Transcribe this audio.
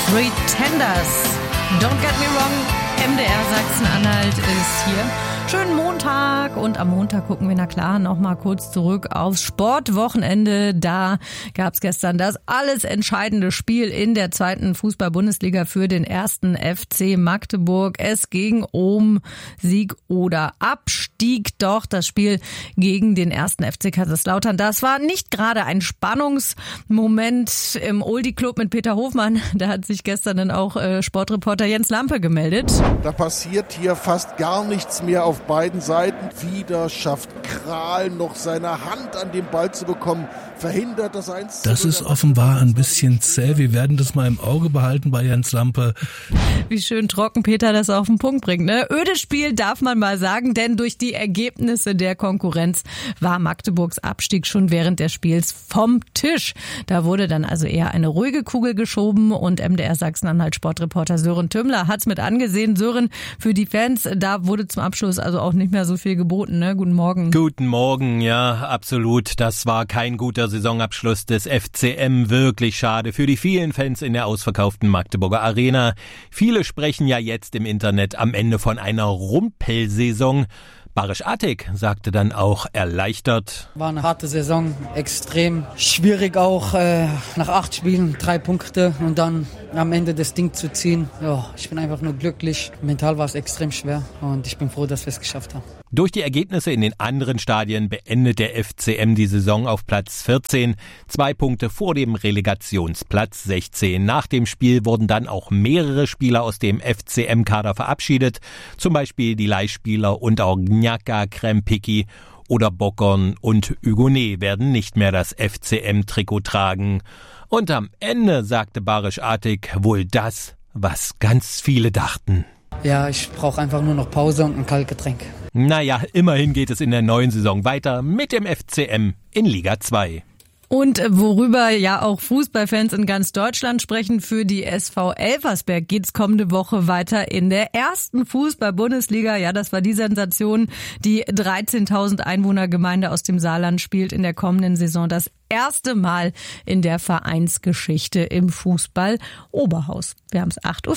Pretenders. Don't get me wrong, MDR Sachsen-Anhalt ist hier. Schönen Montag, und am Montag gucken wir na klar noch mal kurz zurück aufs Sportwochenende. Da gab es gestern das alles entscheidende Spiel in der 2. Fußball-Bundesliga für den 1. FC Magdeburg. Es ging um Sieg oder Abstieg. Doch das Spiel gegen den 1. FC Kaiserslautern, das war nicht gerade ein Spannungsmoment im Oldie Club mit Peter Hofmann. Da hat sich gestern dann auch Sportreporter Jens Lampe gemeldet. Da passiert hier fast gar nichts mehr auf beiden Seiten. Wieder schafft Kral noch seine Hand an den Ball zu bekommen, verhindert das 1. Das ist offenbar ein bisschen zäh. Wir werden das mal im Auge behalten bei Jens Lampe. Wie schön trocken Peter das auf den Punkt bringt, ne? Ödes Spiel darf man mal sagen, denn durch die Ergebnisse der Konkurrenz war Magdeburgs Abstieg schon während des Spiels vom Tisch. Da wurde dann also eher eine ruhige Kugel geschoben, und MDR Sachsen-Anhalt Sportreporter Sören Tümmler hat's mit angesehen. Sören, für die Fans, da wurde zum Abschluss also auch nicht mehr so viel geboten, ne? Guten Morgen. Guten Morgen, ja, absolut. Das war kein guter Saisonabschluss des FCM. Wirklich schade für die vielen Fans in der ausverkauften Magdeburger Arena. Viele sprechen ja jetzt im Internet am Ende von einer Rumpelsaison. Barisch Atik sagte dann auch erleichtert: War eine harte Saison, extrem schwierig auch, nach 8 Spielen 3 Punkte und dann am Ende das Ding zu ziehen. Ja, ich bin einfach nur glücklich. Mental war es extrem schwer und ich bin froh, dass wir es geschafft haben. Durch die Ergebnisse in den anderen Stadien beendet der FCM die Saison auf Platz 14, 2 Punkte vor dem Relegationsplatz 16. Nach dem Spiel wurden dann auch mehrere Spieler aus dem FCM-Kader verabschiedet, zum Beispiel die Leihspieler und auch Gnjaka, Krempicki oder Bokon und Hugonet werden nicht mehr das FCM-Trikot tragen. Und am Ende sagte Barisch Atik wohl das, was ganz viele dachten. Ja, ich brauche einfach nur noch Pause und ein Kaltgetränk. Naja, immerhin geht es in der neuen Saison weiter mit dem FCM in Liga 2. Und worüber ja auch Fußballfans in ganz Deutschland sprechen, für die SV Elversberg geht's kommende Woche weiter in der 1. Fußball-Bundesliga. Ja, das war die Sensation. Die 13.000 Einwohnergemeinde aus dem Saarland spielt in der kommenden Saison das erste Mal in der Vereinsgeschichte im Fußball Oberhaus. Wir haben es 8:04 Uhr.